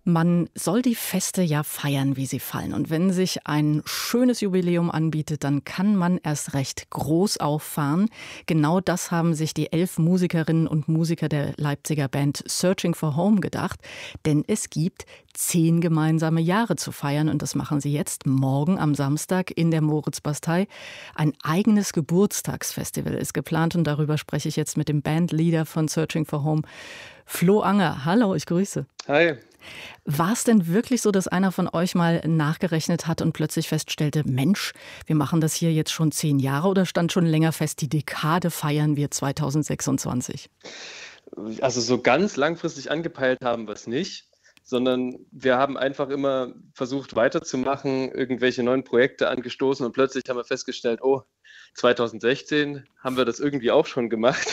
Man soll die Feste ja feiern, wie sie fallen. Und wenn sich ein schönes Jubiläum anbietet, dann kann man erst recht groß auffahren. Genau das haben sich die 11 Musikerinnen und Musiker der Leipziger Band Searching for Home gedacht. Denn es gibt 10 gemeinsame Jahre zu feiern. Und das machen sie jetzt morgen am Samstag in der Moritzbastei. Ein eigenes Geburtstagsfestival ist geplant. Und darüber spreche ich jetzt mit dem Bandleader von Searching for Home, Flo Anger. Hallo, ich grüße. Hi. War es denn wirklich so, dass einer von euch mal nachgerechnet hat und plötzlich feststellte, Mensch, wir machen das hier jetzt schon 10 Jahre oder stand schon länger fest, die Dekade feiern wir 2026? Also so ganz langfristig angepeilt haben wir es nicht, sondern wir haben einfach immer versucht weiterzumachen, irgendwelche neuen Projekte angestoßen und plötzlich haben wir festgestellt, oh, 2016 haben wir das irgendwie auch schon gemacht.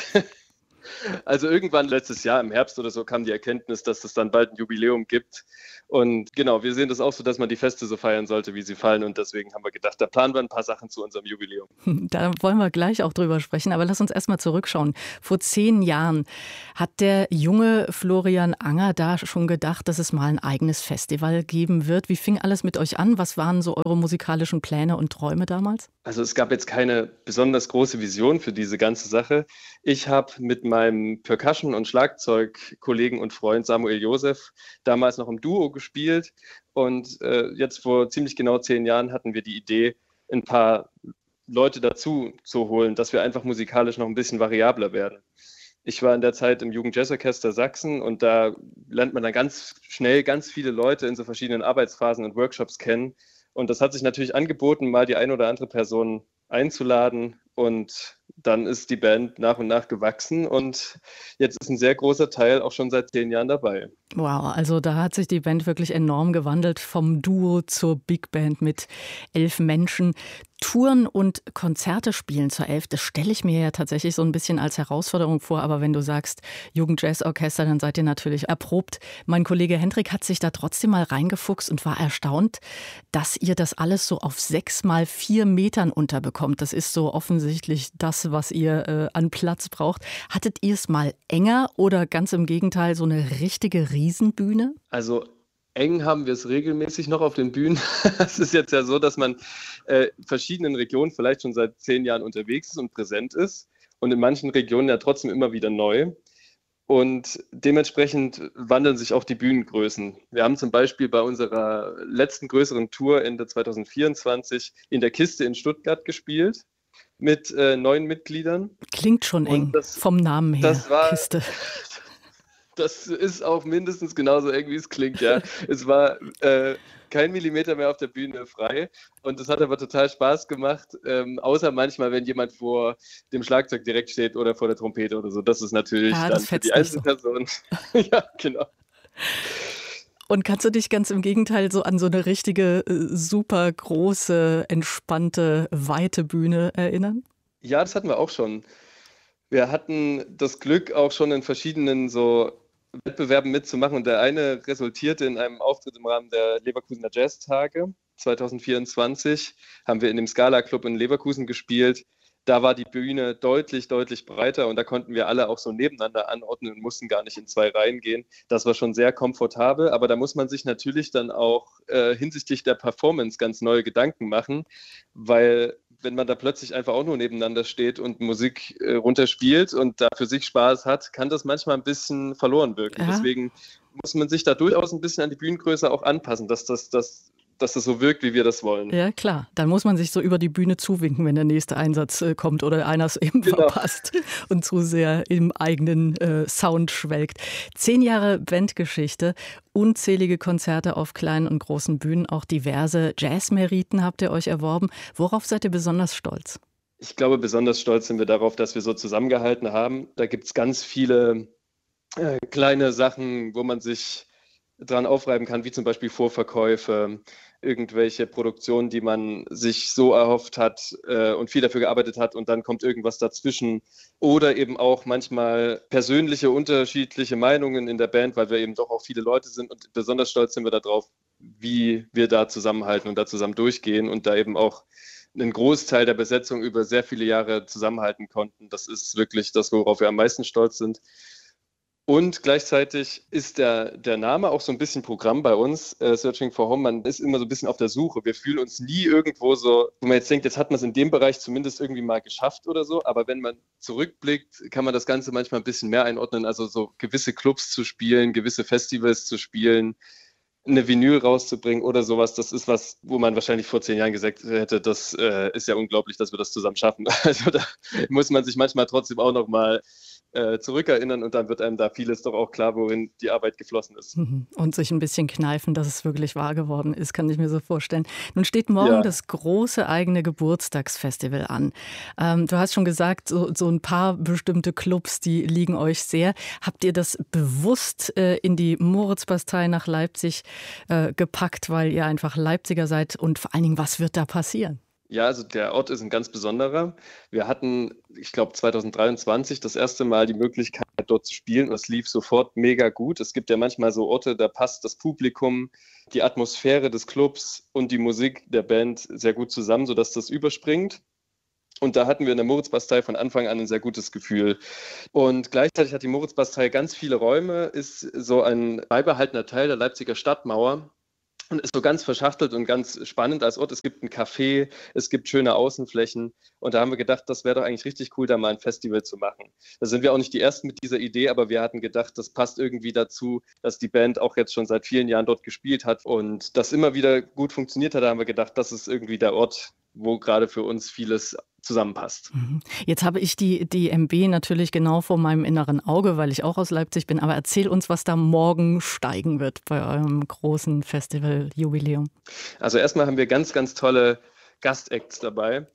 Also irgendwann letztes Jahr im Herbst oder so kam die Erkenntnis, dass es dann bald ein Jubiläum gibt. Und genau, wir sehen das auch so, dass man die Feste so feiern sollte, wie sie fallen. Und deswegen haben wir gedacht, da planen wir ein paar Sachen zu unserem Jubiläum. Da wollen wir gleich auch drüber sprechen. Aber lass uns erst mal zurückschauen. Vor 10 Jahren hat der junge Florian Anger da schon gedacht, dass es mal ein eigenes Festival geben wird. Wie fing alles mit euch an? Was waren so eure musikalischen Pläne und Träume damals? Also es gab jetzt keine besonders große Vision für diese ganze Sache. Ich habe mit meinem Percussion- und Schlagzeugkollegen und Freund Samuel Josef damals noch im Duo gespielt. Und jetzt vor ziemlich genau 10 Jahren hatten wir die Idee, ein paar Leute dazu zu holen, dass wir einfach musikalisch noch ein bisschen variabler werden. Ich war in der Zeit im Jugendjazzorchester Sachsen und da lernt man dann ganz schnell ganz viele Leute in so verschiedenen Arbeitsphasen und Workshops kennen. Und das hat sich natürlich angeboten, mal die eine oder andere Person einzuladen. Und dann ist die Band nach und nach gewachsen und jetzt ist ein sehr großer Teil auch schon seit 10 Jahren dabei. Wow, also da hat sich die Band wirklich enorm gewandelt, vom Duo zur Big Band mit 11 Menschen. Touren und Konzerte spielen zur 11, das stelle ich mir ja tatsächlich so ein bisschen als Herausforderung vor. Aber wenn du sagst Jugendjazzorchester, dann seid ihr natürlich erprobt. Mein Kollege Hendrik hat sich da trotzdem mal reingefuchst und war erstaunt, dass ihr das alles so auf 6 mal 4 Metern unterbekommt. Das ist so offensichtlich das, was ihr an Platz braucht. Hattet ihr es mal enger oder ganz im Gegenteil so eine richtige Riesenbühne? Also eng haben wir es regelmäßig noch auf den Bühnen. Es ist jetzt ja so, dass man in verschiedenen Regionen vielleicht schon seit 10 Jahren unterwegs ist und präsent ist und in manchen Regionen ja trotzdem immer wieder neu. Und dementsprechend wandeln sich auch die Bühnengrößen. Wir haben zum Beispiel bei unserer letzten größeren Tour Ende 2024 in der Kiste in Stuttgart gespielt mit 9 Mitgliedern. Klingt schon eng, vom Namen her, das war, Kiste. Das ist auch mindestens genauso eng, wie es klingt, ja. Es war kein Millimeter mehr auf der Bühne frei und das hat aber total Spaß gemacht, außer manchmal, wenn jemand vor dem Schlagzeug direkt steht oder vor der Trompete oder so. Das ist natürlich dann für die Einzelperson. So. Ja, genau. Und kannst du dich ganz im Gegenteil so an so eine richtige, super große, entspannte, weite Bühne erinnern? Ja, das hatten wir auch schon. Wir hatten das Glück, auch schon in verschiedenen so Wettbewerben mitzumachen und der eine resultierte in einem Auftritt im Rahmen der Leverkusener Jazztage 2024. Haben wir in dem Scala Club in Leverkusen gespielt. Da war die Bühne deutlich, deutlich breiter und da konnten wir alle auch so nebeneinander anordnen und mussten gar nicht in 2 Reihen gehen. Das war schon sehr komfortabel, aber da muss man sich natürlich dann auch hinsichtlich der Performance ganz neue Gedanken machen, weil wenn man da plötzlich einfach auch nur nebeneinander steht und Musik runterspielt und da für sich Spaß hat, kann das manchmal ein bisschen verloren wirken. Ja. Deswegen muss man sich da durchaus ein bisschen an die Bühnengröße auch anpassen, dass das so wirkt, wie wir das wollen. Ja, klar. Dann muss man sich so über die Bühne zuwinken, wenn der nächste Einsatz kommt oder einer es eben verpasst und zu sehr im eigenen Sound schwelgt. 10 Jahre Bandgeschichte, unzählige Konzerte auf kleinen und großen Bühnen, auch diverse Jazzmeriten habt ihr euch erworben. Worauf seid ihr besonders stolz? Ich glaube, besonders stolz sind wir darauf, dass wir so zusammengehalten haben. Da gibt es ganz viele kleine Sachen, wo man sich dran aufreiben kann, wie zum Beispiel Vorverkäufe, irgendwelche Produktionen, die man sich so erhofft hat und viel dafür gearbeitet hat und dann kommt irgendwas dazwischen. Oder eben auch manchmal persönliche, unterschiedliche Meinungen in der Band, weil wir eben doch auch viele Leute sind und besonders stolz sind wir darauf, wie wir da zusammenhalten und da zusammen durchgehen und da eben auch einen Großteil der Besetzung über sehr viele Jahre zusammenhalten konnten. Das ist wirklich das, worauf wir am meisten stolz sind. Und gleichzeitig ist der Name auch so ein bisschen Programm bei uns, Searching for Home. Man ist immer so ein bisschen auf der Suche. Wir fühlen uns nie irgendwo so, wo man jetzt denkt, jetzt hat man es in dem Bereich zumindest irgendwie mal geschafft oder so. Aber wenn man zurückblickt, kann man das Ganze manchmal ein bisschen mehr einordnen. Also so gewisse Clubs zu spielen, gewisse Festivals zu spielen, eine Vinyl rauszubringen oder sowas, das ist was, wo man wahrscheinlich vor 10 Jahren gesagt hätte, das ist ja unglaublich, dass wir das zusammen schaffen. Also da muss man sich manchmal trotzdem auch noch mal zurückerinnern und dann wird einem da vieles doch auch klar, worin die Arbeit geflossen ist. Und sich ein bisschen kneifen, dass es wirklich wahr geworden ist, kann ich mir so vorstellen. Nun steht morgen das große eigene Geburtstagsfestival an. Du hast schon gesagt, so ein paar bestimmte Clubs, die liegen euch sehr. Habt ihr das bewusst in die Moritzbastei nach Leipzig gepackt, weil ihr einfach Leipziger seid? Und vor allen Dingen, was wird da passieren? Ja, also der Ort ist ein ganz besonderer. Wir hatten, ich glaube, 2023 das erste Mal die Möglichkeit, dort zu spielen und es lief sofort mega gut. Es gibt ja manchmal so Orte, da passt das Publikum, die Atmosphäre des Clubs und die Musik der Band sehr gut zusammen, sodass das überspringt. Und da hatten wir in der Moritzbastei von Anfang an ein sehr gutes Gefühl. Und gleichzeitig hat die Moritzbastei ganz viele Räume, ist so ein beibehaltener Teil der Leipziger Stadtmauer. Und ist so ganz verschachtelt und ganz spannend als Ort. Es gibt ein Café, es gibt schöne Außenflächen. Und da haben wir gedacht, das wäre doch eigentlich richtig cool, da mal ein Festival zu machen. Da sind wir auch nicht die Ersten mit dieser Idee, aber wir hatten gedacht, das passt irgendwie dazu, dass die Band auch jetzt schon seit vielen Jahren dort gespielt hat und das immer wieder gut funktioniert hat. Da haben wir gedacht, das ist irgendwie der Ort, wo gerade für uns vieles zusammenpasst. Jetzt habe ich die MB natürlich genau vor meinem inneren Auge, weil ich auch aus Leipzig bin. Aber erzähl uns, was da morgen steigen wird bei eurem großen Festival-Jubiläum. Also erstmal haben wir ganz, ganz tolle Gastacts dabei.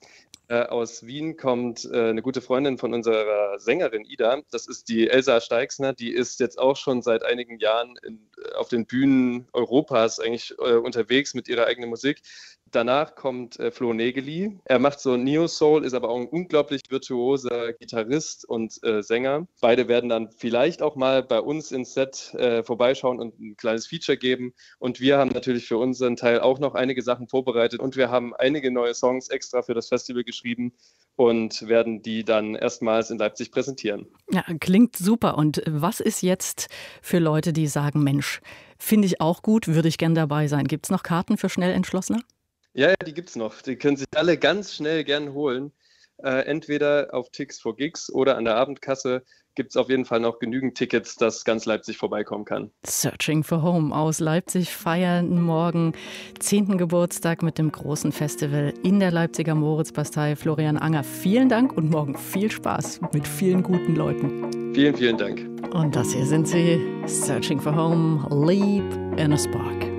Aus Wien kommt eine gute Freundin von unserer Sängerin Ida. Das ist die Elsa Steixner. Die ist jetzt auch schon seit einigen Jahren auf den Bühnen Europas eigentlich unterwegs mit ihrer eigenen Musik. Danach kommt Flo Nägeli. Er macht so Neo-Soul, ist aber auch ein unglaublich virtuoser Gitarrist und Sänger. Beide werden dann vielleicht auch mal bei uns ins Set vorbeischauen und ein kleines Feature geben. Und wir haben natürlich für unseren Teil auch noch einige Sachen vorbereitet. Und wir haben einige neue Songs extra für das Festival geschrieben und werden die dann erstmals in Leipzig präsentieren. Ja, klingt super. Und was ist jetzt für Leute, die sagen, Mensch, finde ich auch gut, würde ich gern dabei sein? Gibt es noch Karten für Schnellentschlossene? Ja, die gibt's noch. Die können sich alle ganz schnell gern holen. Entweder auf Tix4Gigs oder an der Abendkasse gibt es auf jeden Fall noch genügend Tickets, dass ganz Leipzig vorbeikommen kann. Searching for Home aus Leipzig feiern morgen 10. Geburtstag mit dem großen Festival in der Leipziger Moritzbastei. Florian Anger, vielen Dank und morgen viel Spaß mit vielen guten Leuten. Vielen, vielen Dank. Und das hier sind sie, Searching for Home, Leap in a Spark.